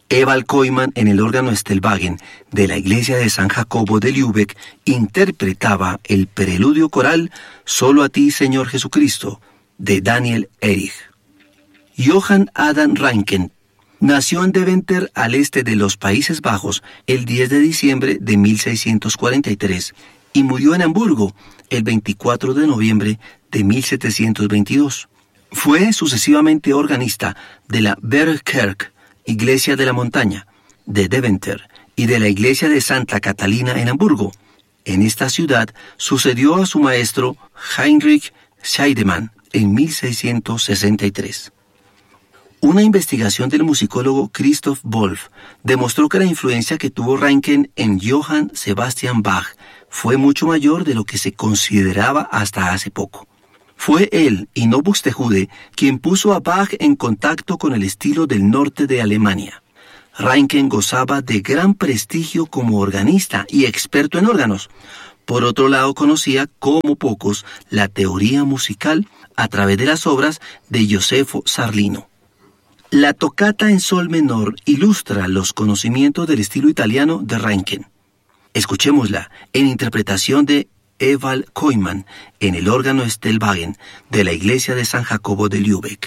Evald Koyman, en el órgano Stellwagen de la iglesia de San Jacobo de Lübeck, interpretaba el preludio coral Solo a ti, Señor Jesucristo, de Daniel Erich. Johann Adam Reinken nació en Deventer, al este de los Países Bajos, el 10 de diciembre de 1643 y murió en Hamburgo el 24 de noviembre de 1722. Fue sucesivamente organista de la Bergkirche, Iglesia de la Montaña, de Deventer y de la Iglesia de Santa Catalina en Hamburgo. En esta ciudad sucedió a su maestro Heinrich Scheidemann en 1663. Una investigación del musicólogo Christoph Wolff demostró que la influencia que tuvo Reinken en Johann Sebastian Bach fue mucho mayor de lo que se consideraba hasta hace poco. Fue él, y no Buxtehude, quien puso a Bach en contacto con el estilo del norte de Alemania. Reinken gozaba de gran prestigio como organista y experto en órganos. Por otro lado, conocía como pocos la teoría musical a través de las obras de Josefo Zarlino. La tocata en sol menor ilustra los conocimientos del estilo italiano de Reinken. Escuchémosla en interpretación de Evald Koyman en el órgano Stellwagen de la iglesia de San Jacobo de Lübeck.